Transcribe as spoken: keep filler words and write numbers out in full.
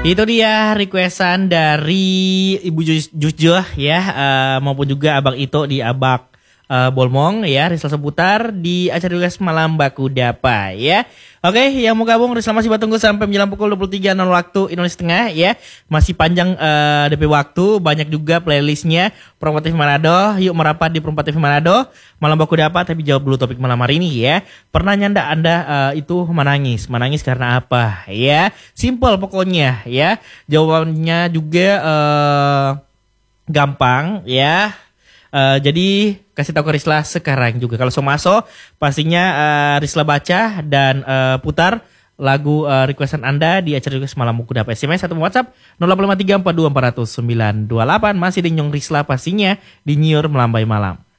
Itu dia requestan dari Ibu Jusjo ya, uh, maupun juga Abang Ito di Abak uh, Bolmong ya, Rizal seputar di acara request malam baku dapa ya. Oke, yang mau gabung Rizal masih batunggu sampai menjelang pukul dua puluh tiga nol waktu Indonesia Tengah ya. Masih panjang uh, D P waktu, banyak juga playlistnya. Promotif Manado, yuk merapat di Promotif Manado. Malam baku dapa, tapi jawab dulu topik malam hari ini ya. Pernah nyanda Anda uh, itu menangis? Menangis karena apa? Ya, simple pokoknya ya. Jawabannya juga uh, gampang ya. Uh, jadi kasih tahu ke Rizla sekarang juga. Kalau Somaso pastinya uh, Rizla baca dan uh, putar lagu uh, requestan Anda di acara request malam buku dapat S M S atau WhatsApp nol delapan lima tiga empat dua empat nol nol sembilan dua delapan. Masih di Nyong Rizla pastinya di Nyur Melambai Malam.